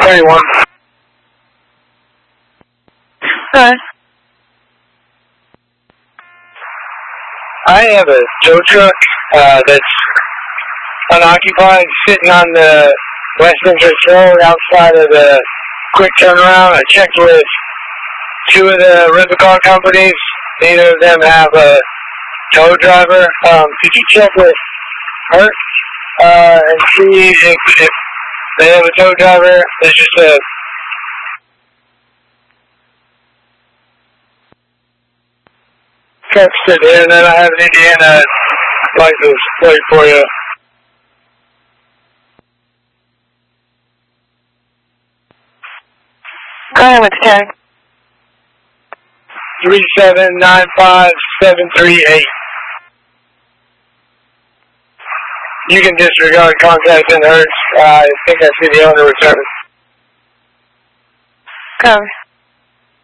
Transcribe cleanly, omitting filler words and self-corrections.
31. Alright. I have a tow truck that's unoccupied, sitting on the West Entrance Road outside of the quick turnaround. I checked with 2 of the rental car companies. Neither of them have a tow driver. Could you check with her and see if they have a tow driver? There's just a text it in, and then I have an Indiana license plate for you. Go ahead with the tag. 3795738. You can disregard contact in Hertz. I think I see the owner return. Cover.